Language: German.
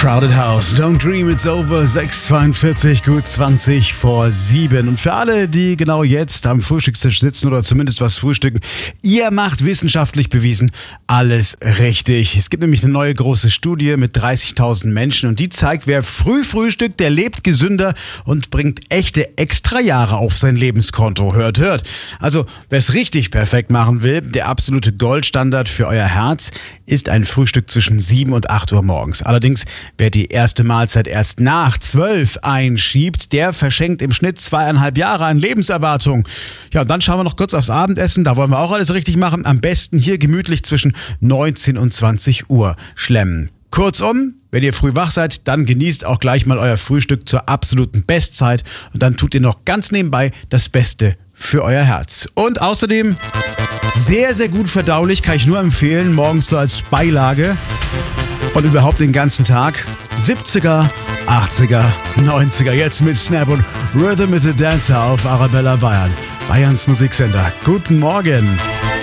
Crowded House, Don't Dream It's Over, 6:42, gut 20 vor 7. Und für alle, die genau jetzt am Frühstückstisch sitzen oder zumindest was frühstücken, ihr macht wissenschaftlich bewiesen alles richtig. Es gibt nämlich eine neue große Studie mit 30.000 Menschen und die zeigt, wer früh frühstückt, der lebt gesünder und bringt echte Extrajahre auf sein Lebenskonto. Hört, hört. Also, wer es richtig perfekt machen will, der absolute Goldstandard für euer Herz ist ein Frühstück zwischen 7 und 8 Uhr morgens. Allerdings, wer die erste Mahlzeit erst nach 12 einschiebt, der verschenkt im Schnitt 2,5 Jahre an Lebenserwartung. Ja, und dann schauen wir noch kurz aufs Abendessen. Da wollen wir auch alles richtig machen. Am besten hier gemütlich zwischen 19 und 20 Uhr schlemmen. Kurzum, wenn ihr früh wach seid, dann genießt auch gleich mal euer Frühstück zur absoluten Bestzeit und dann tut ihr noch ganz nebenbei das Beste für euer Herz. Und außerdem sehr, sehr gut verdaulich, kann ich nur empfehlen, morgens so als Beilage und überhaupt den ganzen Tag. 70er, 80er, 90er, jetzt mit Snap und Rhythm is a Dancer auf Arabella Bayern. Bayerns Musiksender. Guten Morgen.